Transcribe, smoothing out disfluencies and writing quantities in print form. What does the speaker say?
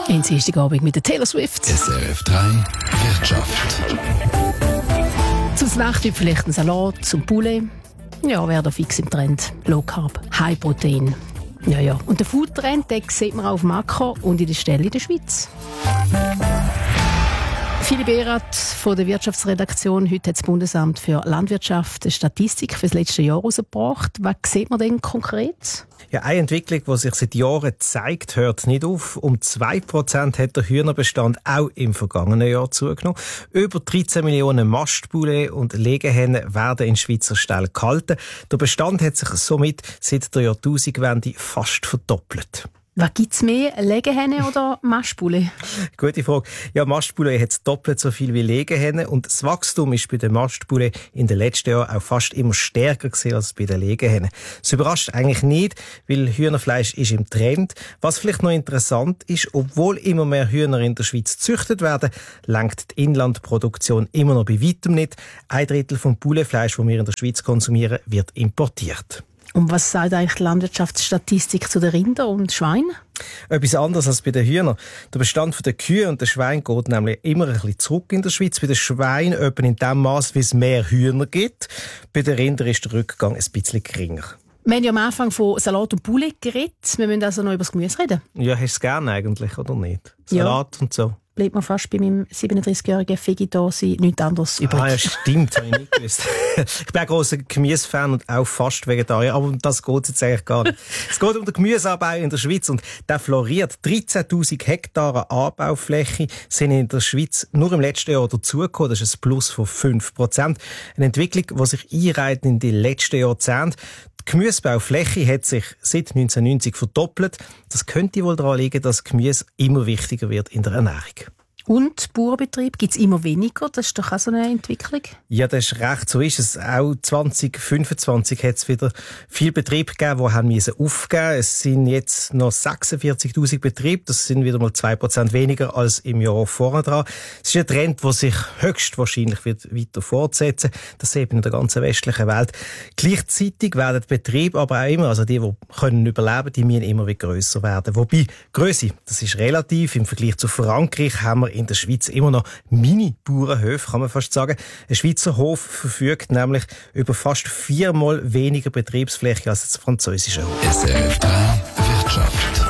In Dienstagabend mit der Taylor Swift. SRF 3 Wirtschaft. Zum Nachtisch vielleicht ein Salat, zum Poulet. Ja, wäre da fix im Trend. Low Carb, High Protein. Ja. Und den Food-Trend, den sieht man auch auf Makro und in der Stelle in der Schweiz. Philipp Erath von der Wirtschaftsredaktion. Heute hat das Bundesamt für Landwirtschaft eine Statistik für das letzte Jahr herausgebracht. Was sieht man denn konkret? Ja, eine Entwicklung, die sich seit Jahren zeigt, hört nicht auf. Um 2% hat der Hühnerbestand auch im vergangenen Jahr zugenommen. Über 13 Millionen Mastbullen und Legehennen werden in Schweizer Ställen gehalten. Der Bestand hat sich somit seit der Jahrtausendwende fast verdoppelt. Was gibt es mehr, Legehennen oder Mastbullen? Gute Frage. Ja, Mastbullen hat doppelt so viel wie Legehennen und das Wachstum ist bei den Mastbullen in den letzten Jahren auch fast immer stärker gewesen als bei den Legehennen. Das überrascht eigentlich nicht, weil Hühnerfleisch ist im Trend. Was vielleicht noch interessant ist, obwohl immer mehr Hühner in der Schweiz gezüchtet werden, lenkt die Inlandproduktion immer noch bei weitem nicht. 1/3 vom Bullenfleisch, das wir in der Schweiz konsumieren, wird importiert. Und was sagt eigentlich die Landwirtschaftsstatistik zu den Rindern und Schweinen? Etwas anderes als bei den Hühnern. Der Bestand der Kühe und der Schweine geht nämlich immer ein bisschen zurück in der Schweiz. Bei den Schweinen etwa in dem Maß, wie es mehr Hühner gibt. Bei den Rindern ist der Rückgang ein bisschen geringer. Wir haben ja am Anfang von Salat und Poulet geredet. Wir müssen also noch über das Gemüse reden. Ja, hast du es gerne eigentlich, oder nicht? Salat und so. Bleibt mir fast bei meinem 37-jährigen Vegetasi nichts anderes übrig. Ah ja, stimmt, habe ich nicht gewusst. Ich bin ein grosser Gemüsefan und auch fast Vegetarier, aber um das geht es jetzt eigentlich gar nicht. Es geht um den Gemüseanbau in der Schweiz und der floriert. 13'000 Hektare Anbaufläche sind in der Schweiz nur im letzten Jahr dazugekommen. Das ist ein Plus von 5%. Eine Entwicklung, die sich einreiht in die letzten Jahrzehnte. Die Gemüsebaufläche hat sich seit 1990 verdoppelt. Das könnte wohl daran liegen, dass Gemüse immer wichtiger wird in der Ernährung. Und Bauernbetrieb gibt es immer weniger? Das ist doch auch so eine Entwicklung. Ja, das ist recht. So ist es. Auch 2025 hat es wieder viele Betriebe gegeben, die haben aufgeben mussten. Es sind jetzt noch 46'000 Betriebe. Das sind wieder mal 2% weniger als im Jahr vorher dran. Es ist ein Trend, der sich höchstwahrscheinlich wird weiter fortsetzen. Das sieht man in der ganzen westlichen Welt. Gleichzeitig werden die Betriebe aber auch immer, also die können überleben, die müssen immer wieder grösser werden. Wobei, Grösse, das ist relativ. Im Vergleich zu Frankreich haben wir in der Schweiz immer noch Mini-Bauernhöfe, kann man fast sagen. Ein Schweizer Hof verfügt nämlich über fast 4-mal weniger Betriebsfläche als das französische Hof. SRF 3 Wirtschaft.